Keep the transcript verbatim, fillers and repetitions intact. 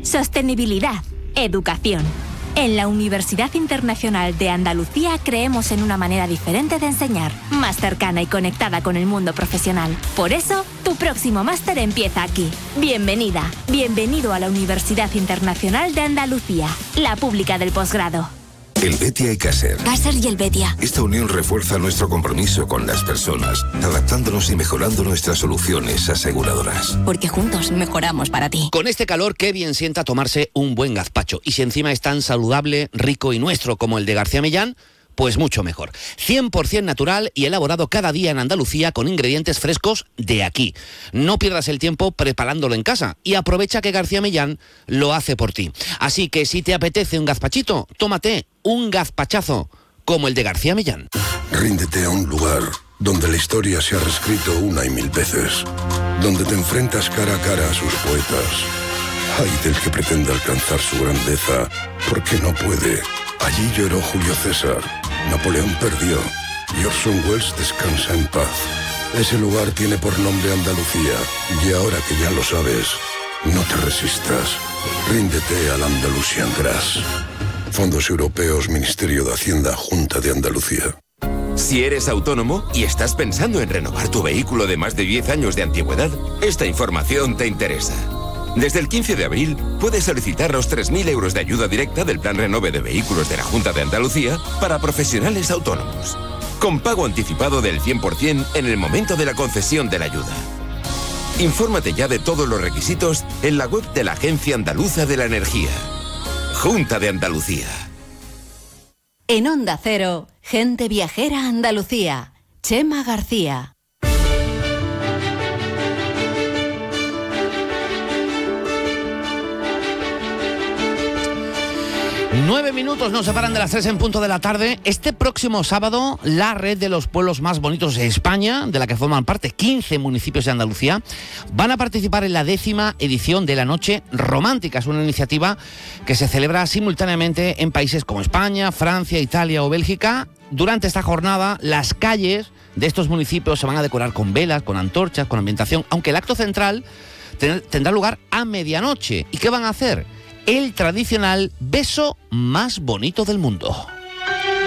Sostenibilidad, educación. En la Universidad Internacional de Andalucía creemos en una manera diferente de enseñar, más cercana y conectada con el mundo profesional. Por eso, tu próximo máster empieza aquí. Bienvenida, bienvenido a la Universidad Internacional de Andalucía, la pública del posgrado. El Betia y Caser. Caser y el Betia. Esta unión refuerza nuestro compromiso con las personas, adaptándonos y mejorando nuestras soluciones aseguradoras. Porque juntos mejoramos para ti. Con este calor, qué bien sienta tomarse un buen gazpacho. Y si encima es tan saludable, rico y nuestro como el de García Millán, pues mucho mejor. cien por ciento natural y elaborado cada día en Andalucía con ingredientes frescos de aquí. No pierdas el tiempo preparándolo en casa y aprovecha que García Millán lo hace por ti. Así que si te apetece un gazpachito, tómate un gazpachazo como el de García Millán. Ríndete a un lugar donde la historia se ha reescrito una y mil veces, donde te enfrentas cara a cara a sus poetas. Ay del que pretenda alcanzar su grandeza, porque no puede. Allí lloró Julio César, Napoleón perdió y Orson Welles descansa en paz. Ese lugar tiene por nombre Andalucía, y ahora que ya lo sabes, no te resistas. Ríndete al Andalusian Grass. Fondos Europeos, Ministerio de Hacienda, Junta de Andalucía. Si eres autónomo y estás pensando en renovar tu vehículo de más de diez años de antigüedad, esta información te interesa. Desde el quince de abril puedes solicitar los tres mil euros de ayuda directa del Plan Renove de Vehículos de la Junta de Andalucía para profesionales autónomos, con pago anticipado del cien por ciento en el momento de la concesión de la ayuda. Infórmate ya de todos los requisitos en la web de la Agencia Andaluza de la Energía. Junta de Andalucía. En Onda Cero, Gente Viajera Andalucía. Chema García. Nueve minutos nos separan de las tres en punto de la tarde. Este próximo sábado, la red de los pueblos más bonitos de España, de la que forman parte quince municipios de Andalucía, van a participar en la décima edición de la Noche Romántica. Es una iniciativa que se celebra simultáneamente en países como España, Francia, Italia o Bélgica. Durante esta jornada, las calles de estos municipios se van a decorar con velas, con antorchas, con ambientación, aunque el acto central tendrá lugar a medianoche. ¿Y qué van a hacer? El tradicional beso más bonito del mundo.